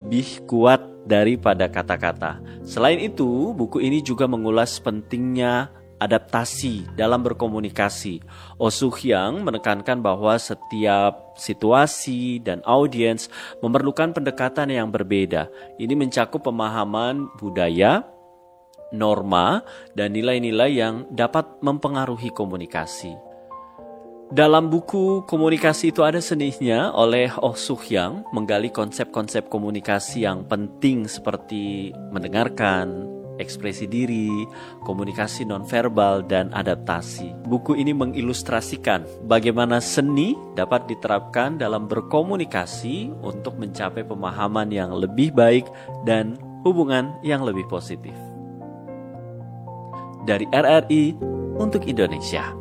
lebih kuat daripada kata-kata. Selain itu, buku ini juga mengulas pentingnya adaptasi dalam berkomunikasi. Oh Soo-hyang menekankan bahwa setiap situasi dan audiens memerlukan pendekatan yang berbeda. Ini mencakup pemahaman budaya, norma, dan nilai-nilai yang dapat mempengaruhi komunikasi. Dalam buku Komunikasi Itu Ada Seninya oleh Oh Soo-hyang menggali konsep-konsep komunikasi yang penting seperti mendengarkan, ekspresi diri, komunikasi nonverbal, dan adaptasi. Buku ini mengilustrasikan bagaimana seni dapat diterapkan dalam berkomunikasi untuk mencapai pemahaman yang lebih baik dan hubungan yang lebih positif. Dari RRI untuk Indonesia.